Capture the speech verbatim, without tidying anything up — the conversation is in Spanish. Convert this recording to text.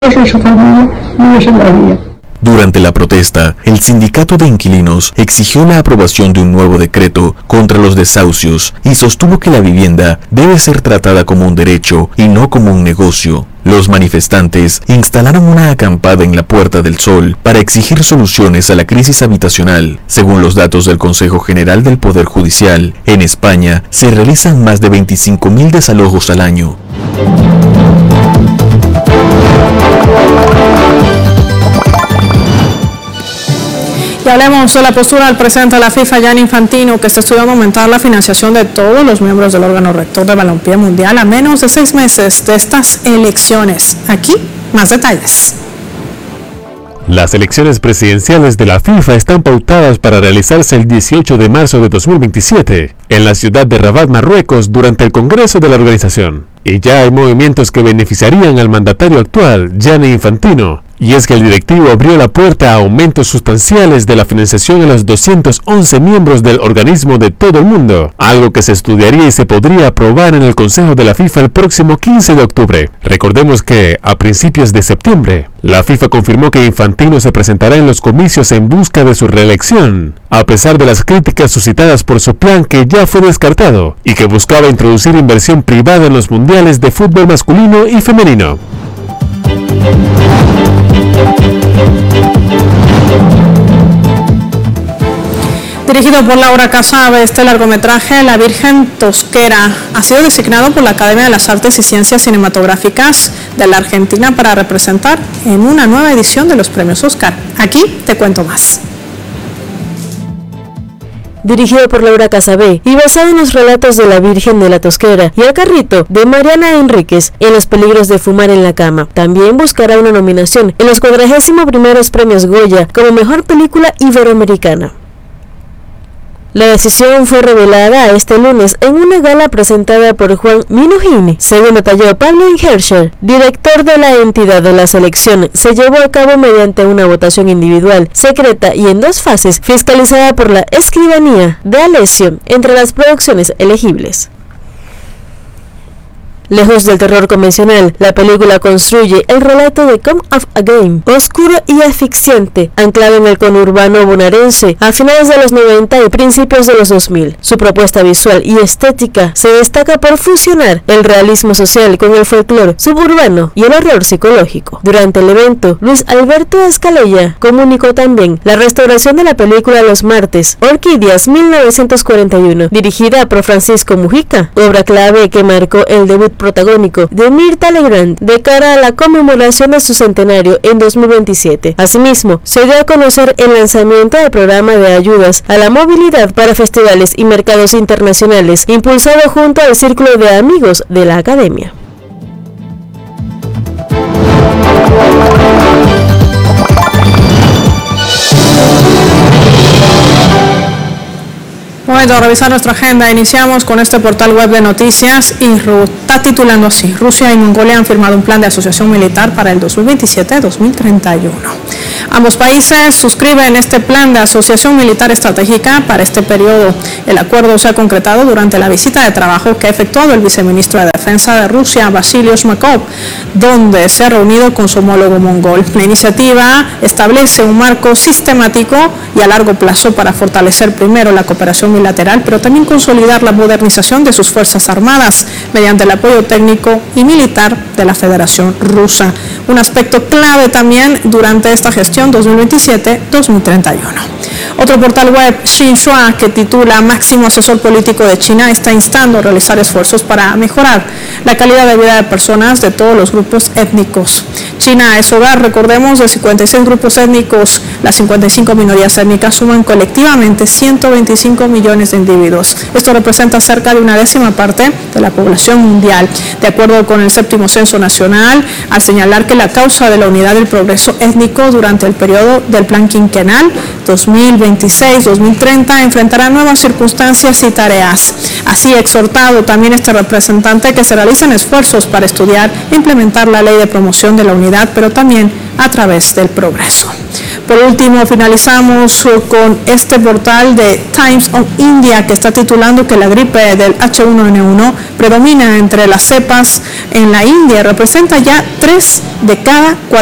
de su familia vive en la vía. Durante la protesta, el sindicato de inquilinos exigió la aprobación de un nuevo decreto contra los desahucios y sostuvo que la vivienda debe ser tratada como un derecho y no como un negocio. Los manifestantes instalaron una acampada en la Puerta del Sol para exigir soluciones a la crisis habitacional. Según los datos del Consejo General del Poder Judicial, en España se realizan más de veinticinco mil desalojos al año. Y hablemos de la postura del presidente de la FIFA, Gianni Infantino, que está estudiando aumentar la financiación de todos los miembros del órgano rector de balompié mundial a menos de seis meses de estas elecciones. Aquí, más detalles. Las elecciones presidenciales de la FIFA están pautadas para realizarse el dieciocho de marzo de dos mil veintisiete en la ciudad de Rabat, Marruecos, durante el Congreso de la organización. Y ya hay movimientos que beneficiarían al mandatario actual, Gianni Infantino. Y es que el directivo abrió la puerta a aumentos sustanciales de la financiación a los doscientos once miembros del organismo de todo el mundo, algo que se estudiaría y se podría aprobar en el Consejo de la FIFA el próximo quince de octubre. Recordemos que, a principios de septiembre, la FIFA confirmó que Infantino se presentará en los comicios en busca de su reelección, a pesar de las críticas suscitadas por su plan que ya fue descartado y que buscaba introducir inversión privada en los mundiales de fútbol masculino y femenino. Dirigido por Laura Casabe, este largometraje, La Virgen Tosquera, ha sido designado por la Academia de las Artes y Ciencias Cinematográficas de la Argentina para representar en una nueva edición de los premios Oscar. Aquí te cuento más. Dirigido por Laura Casabe y basado en los relatos de La Virgen de la Tosquera y El Carrito de Mariana Enríquez en Los peligros de fumar en la cama. También buscará una nominación en los cuadragésimo primeros premios Goya como mejor película iberoamericana. La decisión fue revelada este lunes en una gala presentada por Juan Minujini. Según detalló Pablo Ingerscher, director de la entidad de la selección, se llevó a cabo mediante una votación individual, secreta y en dos fases, fiscalizada por la escribanía de Alessio entre las producciones elegibles. Lejos del terror convencional, la película construye el relato de Come of a Game, oscuro y asfixiante, anclado en el conurbano bonaerense a finales de los noventa y principios de los dos mil. Su propuesta visual y estética se destaca por fusionar el realismo social con el folclore suburbano y el horror psicológico. Durante el evento, Luis Alberto Escalella comunicó también la restauración de la película Los Martes, Orquídeas mil novecientos cuarenta y uno, dirigida por Francisco Mujica, obra clave que marcó el debut protagónico de Mirtha Legrand de cara a la conmemoración de su centenario en dos mil veintisiete. Asimismo, se dio a conocer el lanzamiento del programa de ayudas a la movilidad para festivales y mercados internacionales, impulsado junto al Círculo de Amigos de la Academia. Momento de revisar nuestra agenda. Iniciamos con este portal web de noticias y está titulando así: Rusia y Mongolia han firmado un plan de asociación militar para el dos mil veintisiete a dos mil treinta y uno. Ambos países suscriben este plan de asociación militar estratégica para este periodo. El acuerdo se ha concretado durante la visita de trabajo que ha efectuado el viceministro de Defensa de Rusia, Vasily Shmakov, donde se ha reunido con su homólogo mongol. La iniciativa establece un marco sistemático y a largo plazo para fortalecer primero la cooperación bilateral, pero también consolidar la modernización de sus fuerzas armadas mediante el apoyo técnico y militar de la Federación Rusa. Un aspecto clave también durante esta gestión dos mil veintisiete a dos mil treinta y uno. Otro portal web, Xinhua, que titula Máximo Asesor Político de China, está instando a realizar esfuerzos para mejorar la calidad de vida de personas de todos los grupos étnicos. China es hogar, recordemos, de cincuenta y seis grupos étnicos. Las cincuenta y cinco minorías étnicas suman colectivamente ciento veinticinco millones de individuos. Esto representa cerca de una décima parte de la población mundial, de acuerdo con el séptimo censo nacional, al señalar que la causa de la unidad del progreso étnico durante el periodo del plan quinquenal dos mil veintiséis a dos mil treinta enfrentará nuevas circunstancias y tareas. Así ha exhortado también este representante que se realicen esfuerzos para estudiar e implementar la ley de promoción de la unidad, pero también a través del progreso. Por último, finalizamos con este portal de Times of India que está titulando que la gripe del H uno N uno predomina entre las cepas en la India, representa ya tres de cada cuatro